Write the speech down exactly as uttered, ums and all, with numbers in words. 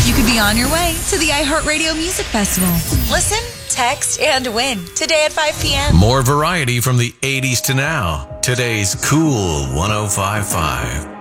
You could be on your way to the iHeartRadio Music Festival. Listen, text, and win today at five p.m. More variety from the eighties to now. Today's Cool one oh five point five.